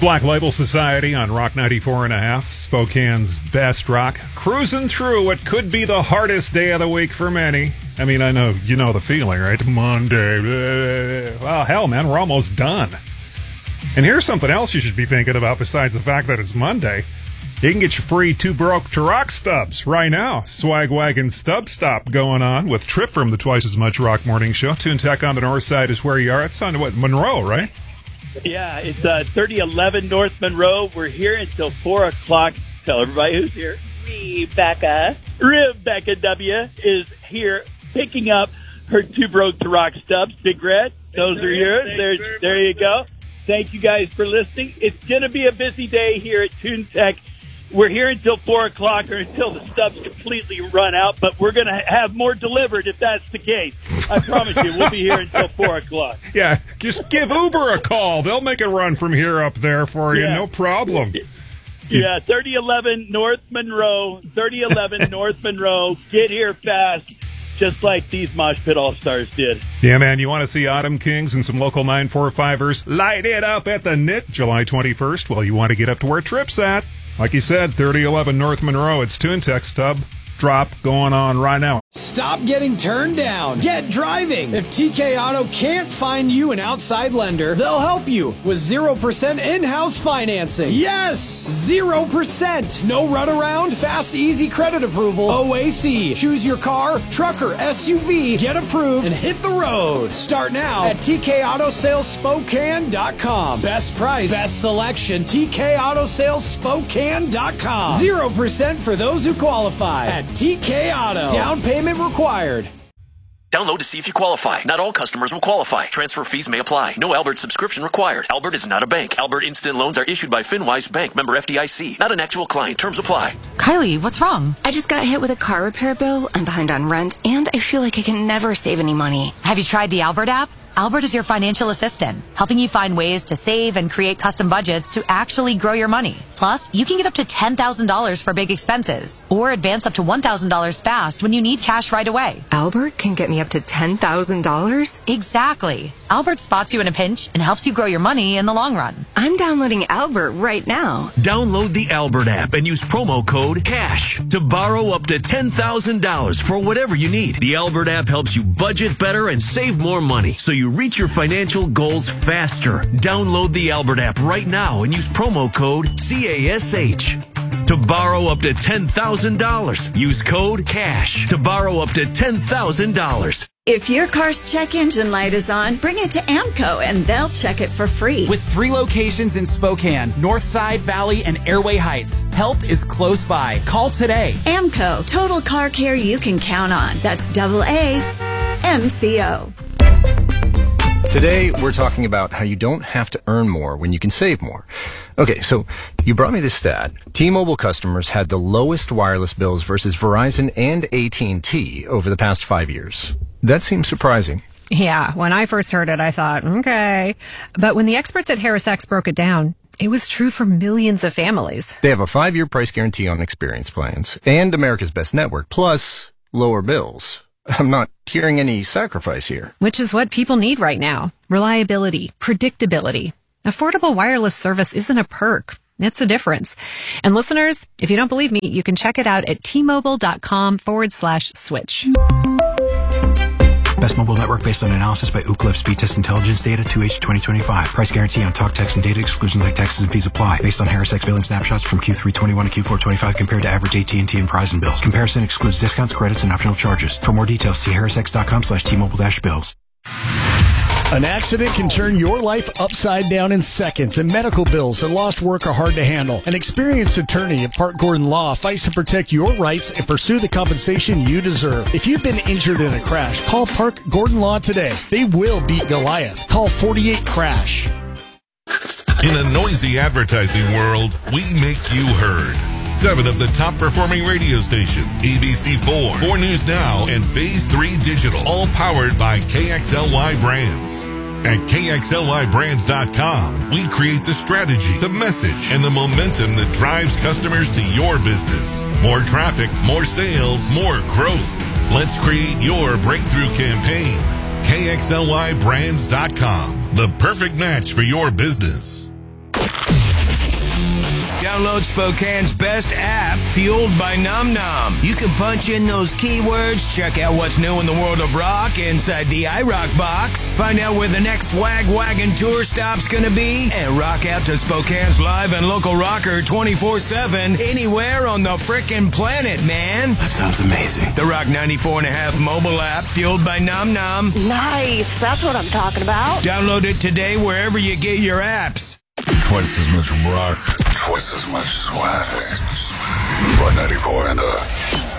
Black Label Society on Rock 94.5, Spokane's best rock. Cruising through what could be the hardest day of the week for many. I mean, I know you know the feeling, right? Monday. Well, hell, man, we're almost done. And here's something else you should be thinking about besides the fact that it's Monday. You can get your free Too Broke to Rock stubs right now. Swag Wagon Stub Stop going on with Trip from the Twice as Much Rock Morning Show. Tune Tech on the north side is where you are. It's on, what, Monroe, right? Yeah, it's 3011 North Monroe. We're here until 4 o'clock. Tell everybody who's here. Rebecca W. is here picking up her Too Broke to Rock stubs. Big Red, those are yours. There you go. Thank you guys for listening. It's going to be a busy day here at Tune Tech. We're here until 4 o'clock or until the stubs completely run out, but we're going to have more delivered if that's the case. I promise you, we'll be here until 4 o'clock. Yeah, just give Uber a call. They'll make a run from here up there for you, no problem. Yeah, 3011 North Monroe, 3011 North Monroe. Get here fast, just like these Mosh Pit All-Stars did. Yeah, man, you want to see Autumn Kings and some local 945ers light it up at the NIT July 21st? Well, you want to get up to where Trip's at. Like you said, 3011 North Monroe. It's Tune Tech stub drop going on right now. Stop getting turned down. Get driving. If TK Auto can't find you an outside lender, they'll help you with 0% in-house financing. Yes! 0%. No runaround, fast, easy credit approval. OAC. Choose your car, truck, or SUV. Get approved and hit the road. Start now at TKAutosalesSpokane.com. Best price, best selection. TKAutosalesSpokane.com. 0% for those who qualify at TK Auto. Down payment required. Download to see if you qualify. Not all customers will qualify. Transfer fees may apply. No Albert subscription required. Albert is not a bank. Albert Instant Loans are issued by FinWise Bank, member FDIC. Not an actual client. Terms apply. Kylie, what's wrong? I just got hit with a car repair bill. I'm behind on rent, and I feel like I can never save any money. Have you tried the Albert app? Albert is your financial assistant, helping you find ways to save and create custom budgets to actually grow your money. Plus, you can get up to $10,000 for big expenses, or advance up to $1,000 fast when you need cash right away. Albert can get me up to $10,000? Exactly. Albert spots you in a pinch and helps you grow your money in the long run. I'm downloading Albert right now. Download the Albert app and use promo code CASH to borrow up to $10,000 for whatever you need. The Albert app helps you budget better and save more money, so you reach your financial goals faster. Download the Albert app right now and use promo code CASH to borrow up to $10,000. Use code CASH to borrow up to $10,000. If your car's check engine light is on, bring it to AMCO and they'll check it for free. With 3 locations in Spokane, Northside, Valley, and Airway Heights, help is close by. Call today. AMCO, total car care you can count on. That's AAMCO. Today, we're talking about how you don't have to earn more when you can save more. Okay, so you brought me this stat. T-Mobile customers had the lowest wireless bills versus Verizon and AT&T over the past 5 years. That seems surprising. Yeah, when I first heard it, I thought, okay. But when the experts at HarrisX broke it down, it was true for millions of families. They have a 5-year price guarantee on experience plans and America's Best Network, plus lower bills. I'm not hearing any sacrifice here. Which is what people need right now. Reliability, predictability. Affordable wireless service isn't a perk. It's a difference. And listeners, if you don't believe me, you can check it out at tmobile.com/switch. Best mobile network based on analysis by Ookla Speed Test Intelligence data 2H 2025. Price guarantee on talk, text, and data. Exclusions like taxes and fees apply. Based on HarrisX billing snapshots from Q3 21 to Q4 25 compared to average AT&T and Verizon bills. Comparison excludes discounts, credits, and optional charges. For more details, see harrisx.com/T-Mobile-bills. An accident can turn your life upside down in seconds, and medical bills and lost work are hard to handle. An experienced attorney at Park Gordon Law fights to protect your rights and pursue the compensation you deserve. If you've been injured in a crash, call Park Gordon Law today. They will beat Goliath. Call 48-CRASH. In a noisy advertising world, we make you heard. 7 of the top performing radio stations, ABC4, 4 News Now, and Phase 3 Digital, all powered by KXLY Brands. At KXLYBrands.com, we create the strategy, the message, and the momentum that drives customers to your business. More traffic, more sales, more growth. Let's create your breakthrough campaign. KXLYBrands.com, the perfect match for your business. Download Spokane's best app, Fueled by Nom Nom. You can punch in those keywords, check out what's new in the world of rock inside the iRock box, find out where the next Swag Wagon tour stop's gonna be, and rock out to Spokane's live and local rocker 24/7 anywhere on the frickin' planet, man. That sounds amazing. The Rock 94.5 mobile app, Fueled by Nom Nom. Nice. That's what I'm talking about. Download it today wherever you get your apps. Twice as much rock, twice as much swag. 194 and